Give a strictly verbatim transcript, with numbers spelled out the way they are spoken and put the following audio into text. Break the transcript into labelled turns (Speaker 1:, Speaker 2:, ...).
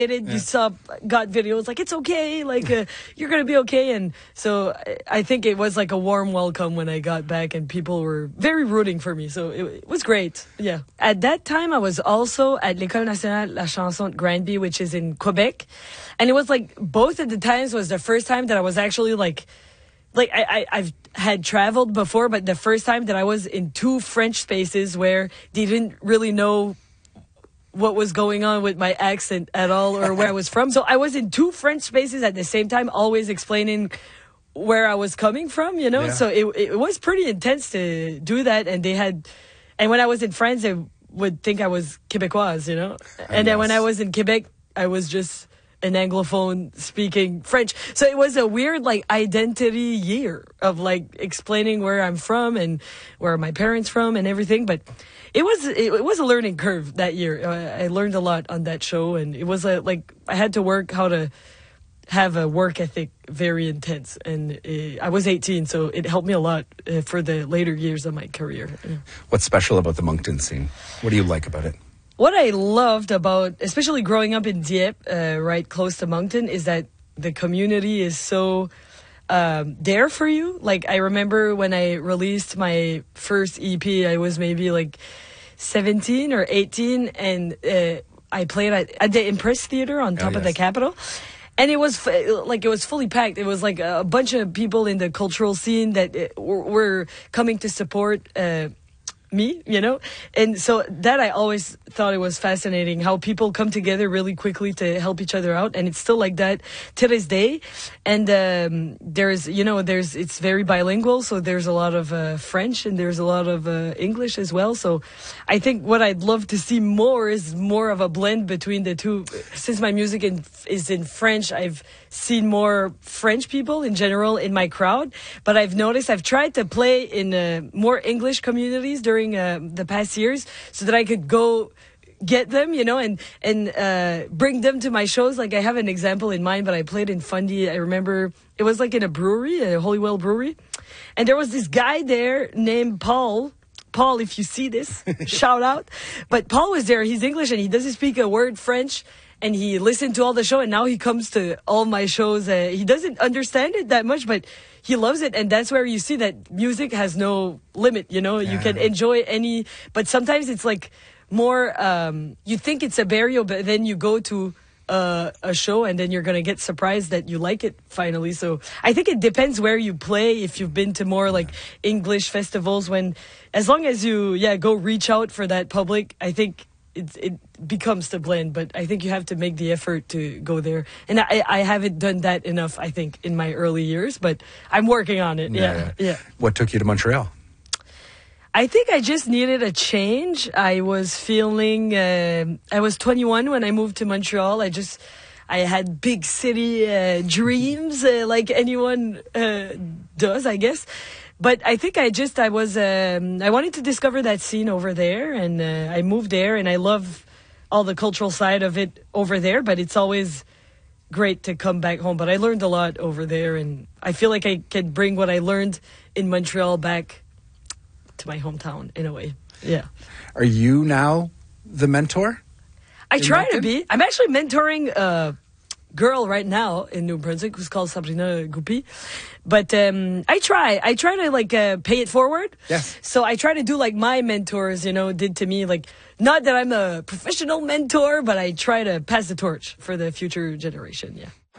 Speaker 1: You saw, got videos like, it's okay, like, uh, you're going to be okay. And so I- I think it was like a warm welcome when I got back, and people were very rooting for me. So it, it was great. Yeah. At that time, I was also at l'École Nationale La Chanson at Granby, which is in Quebec. And it was like, both of the times was the first time that I was actually like, like I, I, I've had traveled before, but the first time that I was in two French spaces where they didn't really know what was going on with my accent at all or where I was from. So I was in two French spaces at the same time, always explaining where I was coming from, you know?
Speaker 2: Yeah.
Speaker 1: So it it was pretty intense to do that. And they had, and when I was in France, they would think I was Quebecoise, you know? And then when I was in Quebec, I was just an Anglophone speaking French. So it was a weird like identity year of like explaining where I'm from and where my parents from and everything. But it was it, it was a learning curve that year. I, I learned a lot on that show, and it was a, like I had to work how to have a work ethic very intense. And uh, I was eighteen, so it helped me a lot uh, for the later years of my career. Yeah.
Speaker 2: What's special about the Moncton scene? What do you like about it?
Speaker 1: What I loved about, especially growing up in Dieppe, uh, right close to Moncton, is that the community is so um, there for you. Like, I remember when I released my first E P, I was maybe like seventeen or eighteen, and uh, I played at, at the Impress Theater on top
Speaker 2: Oh,
Speaker 1: of the
Speaker 2: yes.
Speaker 1: Capitol. And it was f- like it was fully packed. It was like a bunch of people in the cultural scene that uh, were, were coming to support uh, me, you know? And so that I always thought it was fascinating how people come together really quickly to help each other out. And it's still like that to this day. And um, there's, you know, there's, it's very bilingual. So there's a lot of uh, French and there's a lot of uh, English as well. So I think what I'd love to see more is more of a blend between the two. Since my music in, is in French, I've seen more French people in general in my crowd. But I've noticed I've tried to play in uh, more English communities during uh, the past years so that I could go get them, you know, and and uh, bring them to my shows. Like, I have an example in mind, but I played in Fundy. I remember it was like in a brewery, a Holywell brewery. And there was this guy there named Paul. Paul, if you see this, shout out. But Paul was there. He's English and he doesn't speak a word French. And he listened to all the show, and now he comes to all my shows. Uh, he doesn't understand it that much, but he loves it. And that's where you see that music has no limit, you know?
Speaker 2: Yeah.
Speaker 1: You can enjoy any, but sometimes it's like more, um, you think it's a barrier, but then you go to uh, a show and then you're going to get surprised that you like it finally. So I think it depends where you play. If you've been to more like English festivals, when, as long as you, yeah, go reach out for that public, I think it, it becomes the blend, but I think you have to make the effort to go there. And I, I haven't done that enough, I think, in my early years, but I'm working on it. Yeah. Yeah. yeah.
Speaker 2: What took you to Montreal?
Speaker 1: I think I just needed a change. I was feeling, uh, I was twenty-one when I moved to Montreal. I just, I had big city uh, dreams, uh, like anyone uh, does, I guess. But I think I just, I was, um, I wanted to discover that scene over there, and uh, I moved there, and I love all the cultural side of it over there, but it's always great to come back home. But I learned a lot over there, and I feel like I can bring what I learned in Montreal back to my hometown in a way. Yeah.
Speaker 2: Are you now the mentor?
Speaker 1: I
Speaker 2: in
Speaker 1: try
Speaker 2: Moncton?
Speaker 1: to be. I'm actually mentoring a girl right now in New Brunswick who's called Sabrina Goupy. But um, I try. I try to like uh, pay it forward.
Speaker 2: Yes.
Speaker 1: So I try to do like my mentors, you know, did to me. Like, not that I'm a professional mentor, but I try to pass the torch for the future generation. Yeah.